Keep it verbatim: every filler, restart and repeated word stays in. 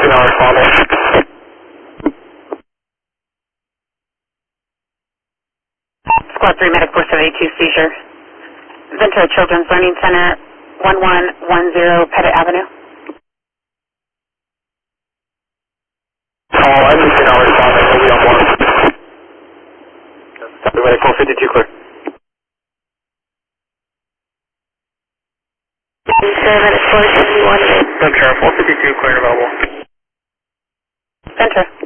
Houston, I'll respond. Squad three, Medic four seventy-two, seizure. Ventura Children's Learning Center, one one one zero Pettit Avenue. Oh, I'm Houston, I'll respond. We'll be on one. Medic four fifty-two, clear. Medic four seventy-one. Ventura four fifty-two, clear and available. Ventura.